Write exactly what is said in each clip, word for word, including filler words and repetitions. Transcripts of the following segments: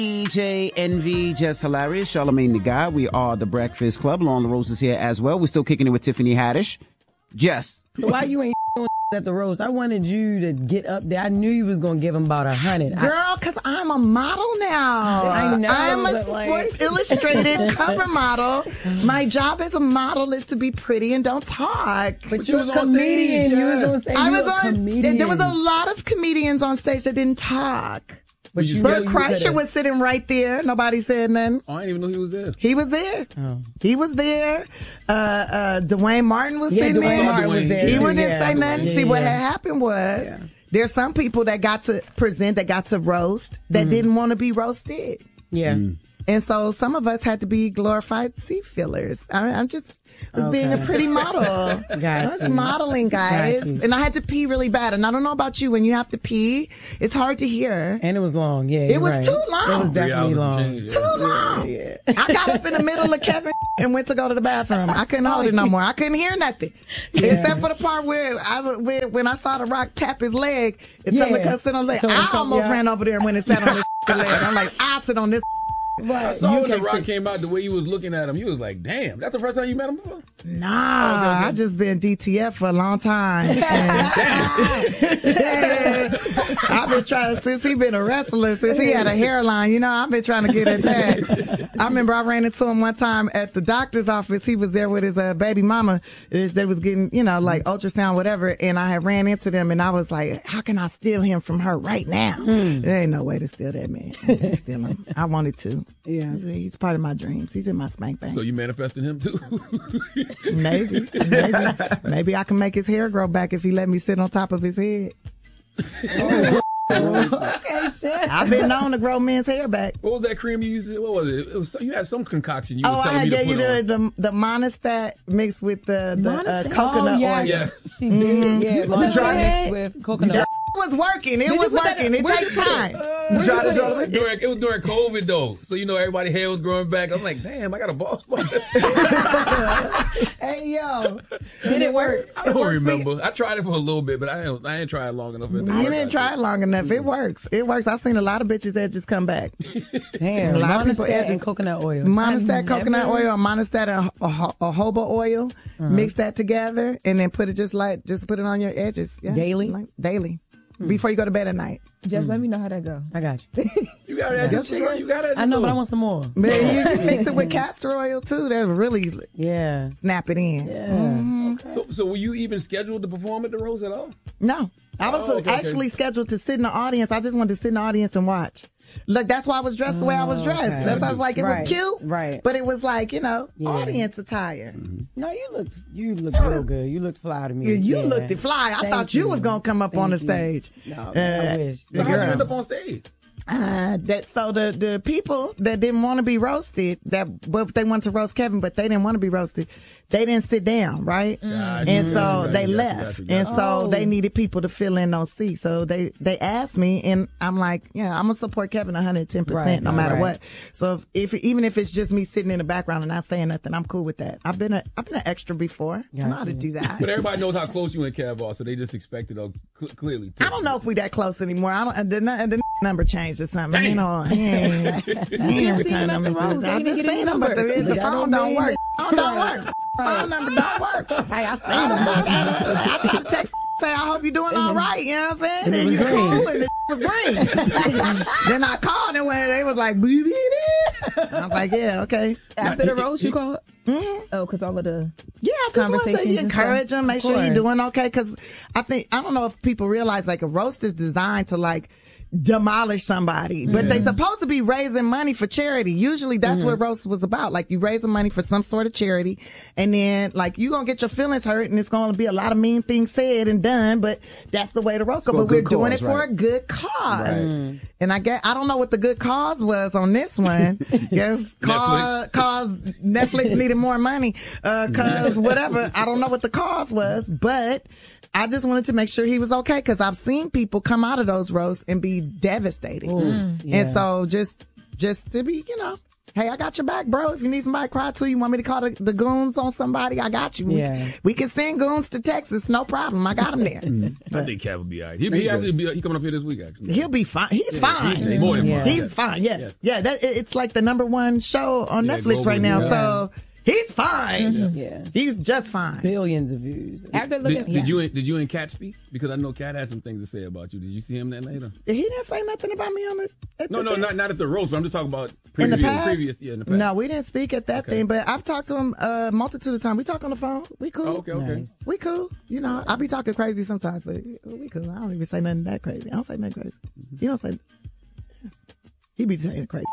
D J Envy, just hilarious. Charlamagne the Guy. We are the Breakfast Club. Lauren LaRose is here as well. We're still kicking it with Tiffany Haddish. Jess. So why you ain't at the roast? I wanted you to get up there. I knew you was going to give him about a hundred. Girl, because I'm a model now. I know. I'm a Sports like... Illustrated cover model. My job as a model is to be pretty and don't talk. But, but you're a comedian. You was on stage. I was on. Comedian. There was a lot of comedians on stage that didn't talk. But you Bert Kreischer was sitting right there. Nobody said nothing. Oh, I didn't even know he was there. He was there. Oh. He was there. Uh, uh, Dwayne Martin was yeah, sitting Dwayne there. Martin was there. He too, wouldn't yeah. say nothing. Yeah, See, yeah. what had happened was yeah. there's some people that got to present, that got to roast, that mm. didn't want to be roasted. Yeah. Mm. And so some of us had to be glorified seat fillers. I mean, I'm just was okay. being a pretty model. I was modeling, guys. And I had to pee really bad. And I don't know about you, when you have to pee, it's hard to hear. And it was long, yeah. It was right. too long. It was definitely long. Change, yeah. Too long. Yeah, yeah. I got up in the middle of Kevin and went to go to the bathroom. I couldn't hold it no more. I couldn't hear nothing. Yeah. Except for the part where I where, when I saw The Rock tap his leg and yeah. someone could sit on his leg. So I come, almost yeah. ran over there and went and sat on his leg. I'm like, I'll sit on this. Right. I saw when The Rock came out, the way he was looking at him, he was like, damn, that's the first time you met him before? Nah, oh, okay, okay. I just been D T F for a long time. I've been trying, since he been a wrestler, since he had a hairline, you know, I've been trying to get at that. I remember I ran into him one time at the doctor's office. He was there with his uh, baby mama. They was getting, you know, like ultrasound, whatever. And I had ran into them and I was like, how can I steal him from her right now? Mm. There ain't no way to steal that man. Steal him. I wanted to. Yeah. He's part of my dreams. He's in my spank bank. So you manifested him too? Maybe. Maybe. Maybe I can make his hair grow back if he let me sit on top of his head. Oh, okay, Tim. I've been known to grow men's hair back. What was that cream you used? What was it? It was, you had some concoction you oh, was telling I me to gave put you on. the, the, the Monistat mixed with the, the uh, coconut oh, yeah. oil. Yes. She did. Mm-hmm. Yeah, You tried mixed with coconut oil. It was working. It Did was you put that- working. It where'd takes you put it? time. Uh, You tried this all the way? During, it was during COVID though, so you know everybody's hair was growing back. I'm like, damn, I got a bald spot. Hey yo, did it work? I don't remember. I tried it for a little bit, but I ain't, I ain't tried it long enough. You didn't try it long enough. It works. It works. I've seen a lot of bitches that just come back. Damn, a lot of people Monistat edges- and coconut oil. Monistat coconut never- oil or Monistat and a, a, a jojoba oil. Uh-huh. Mix that together and then put it just like, just put it on your edges. Yeah. Daily? Like, daily. Before you go to bed at night. Just let me know how that go. I got you. You got it. Yes, you You got it. I know, but I want some more. Man, you can mix it with castor oil too. That really Yeah. snap it in. Yeah. Mhm. Okay. So, so were you even scheduled to perform at the Rose at all? No, I was Oh, okay, actually okay. scheduled to sit in the audience. I just wanted to sit in the audience and watch. Look, that's why I was dressed the way I was dressed. okay. That's why I was like, it Right, was cute, right. but it was like, you know, Yeah. audience attire. No, you looked you looked That real was- good. You looked fly to me. You, you Yeah. looked it fly. I Thank thought you, you. was gonna come up on the Thank you. stage. No, Uh, I wish. the How did you girl. end up on stage? Uh, that so the the people that didn't want to be roasted, that well, they wanted to roast Kevin, but they didn't want to be roasted. They didn't sit down, right? Gotcha. And so Gotcha, they gotcha, left, gotcha, gotcha. and so Oh. they needed people to fill in those seats. So they they asked me, and I'm like, yeah, I'm gonna support Kevin one hundred ten Right, percent, no matter right. what. So if, if even if it's just me sitting in the background and not saying nothing, I'm cool with that. I've been a I've been an extra before. I know how to Gotcha. do that. But everybody knows how close you and Kev are, so they just expect it uh, cl- clearly. Too. I don't know if we that close anymore. I don't. The, the number changed or something. Damn. You know, he ain't, he ain't return him at the numbers. Rose. I He just didn't get seen his him, but the, number. the That phone don't don't mean work. that- Phone don't work. Phone number don't work. Hey, I I seen don't him. know. I tried to text, say, I hope you're doing all right. You know what I'm saying? And it And was you green. cool, and it was green. Then I called and when they was like, boo boo boo. I was like, yeah, okay. After the roast, you called? Mm-hmm. Oh, because all of the Yeah, I just want to Conversations and encourage stuff. them, make Of sure you're course. doing okay. Because I think, I don't know if people realize like a roast is designed to like demolish somebody, but they supposed to be raising money for charity. Usually that's what roast was about. Like you raising money for some sort of charity, and then like you gonna get your feelings hurt, and it's gonna be a lot of mean things said and done. But that's the way the roast go. For a But we're good doing cause, it for right. a good cause. Right. And I get, I don't know what the good cause was on this one. Yes, cause, cause Netflix needed more money. Uh, cause whatever. I don't know what the cause was, but I just wanted to make sure he was okay because I've seen people come out of those roasts and be devastated. Ooh, yeah. And so just, just to be, you know, hey, I got your back, bro. If you need somebody to cry to, you want me to call the, the goons on somebody, I got you. Yeah. We, we can send goons to Texas, no problem. I got them there. I think Cat will be all right. He, he actually be, he coming up here this week, actually. He'll be fine. He's Yeah, fine. he- more than Yeah. fine. He's fine. Yeah. Yeah. Yeah. That, it- it's like the number one show on Yeah, Netflix right globally, now. yeah. So he's fine. Yeah. He's just fine. Billions of views. After Did, looking, did yeah. you and, did you and Cat speak? Because I know Cat had some things to say about you. Did you see him that night? Or? He didn't say nothing about me on the. At No, the no, thing. not not at the roast, but I'm just talking about In the previous. past? previous yeah, in the past. No, we didn't speak at that Okay. thing, but I've talked to him a multitude of times. We talk on the phone. We cool. Oh, okay, okay. Nice. We cool. You know, I be talking crazy sometimes, but we cool. I don't even say nothing that crazy. I don't say nothing crazy. You don't say. He be saying crazy.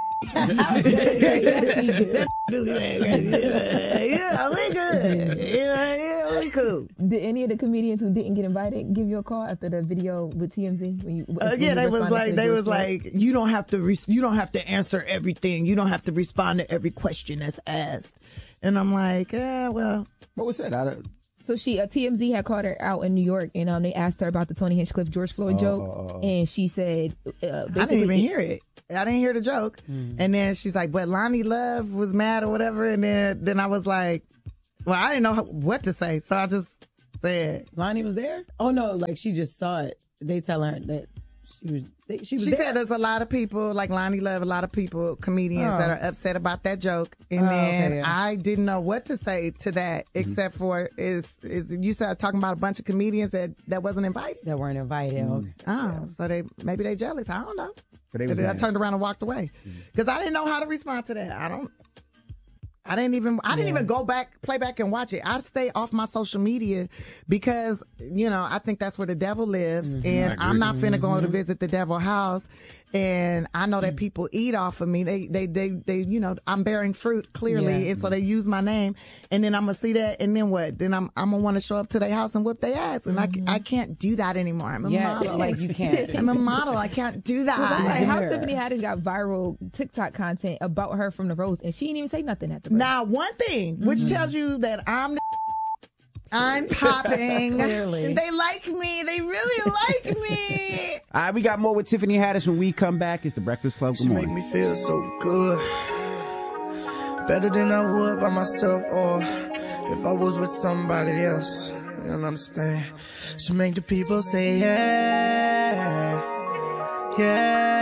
Yeah, we good. Yeah, yeah, we cool. Did any of the comedians who didn't get invited give you a call after the video with T M Z? When you, Uh, when yeah, you they was responded to like, the they George was Floyd? like, you don't have to, re- you don't have to answer everything. You don't have to respond to every question that's asked. And I'm like, yeah, well, What was that? I don't, So she, uh, T M Z had called her out in New York, and um, they asked her about the Tony Hinchcliffe George Floyd Oh, joke, oh, oh. and she said, uh, basically, I didn't even hear it. I didn't hear the joke. And then she's like, but Lonnie Love was mad or whatever. And then, then I was like, well, I didn't know how, what to say. So I just said, Lonnie was there? Oh no, like she just saw it. They tell her that she was. They, she was she there. said there's a lot of people, like Lonnie Love, a lot of people, comedians Oh. that are upset about that joke. And Oh, then okay, yeah. I didn't know what to say to that, except for is, is you said talking about a bunch of comedians that, that wasn't invited. that weren't invited. Okay. Oh, so they, maybe they jealous. I don't know. But they And was then I mad. turned around and walked away because I didn't know how to respond to that. I don't. I didn't even. I didn't Yeah. even go back, play back, and watch it. I stay off my social media because you know I think that's where the devil lives, and I'm not finna go to visit the devil house. And I know that people eat off of me. They, they, they, they. You know, I'm bearing fruit clearly, Yeah. and so they use my name. And then I'm gonna see that, and then what? Then I'm, I'm gonna want to show up to their house and whip their ass, and I, I can't do that anymore. I'm a Yeah, model. like you can't. I'm a model. I can't do that. Like, how Mirror. Tiffany Haddish got viral TikTok content about her from the roast, and she didn't even say nothing at the roast. Now, one thing which tells you that I'm the I'm popping. Clearly. They like me. They really like me. All right, we got more with Tiffany Haddish when we come back. It's the Breakfast Club. Good She make morning. me feel so good. Better than I would by myself or if I was with somebody else. You don't understand. She make the people say yeah, yeah.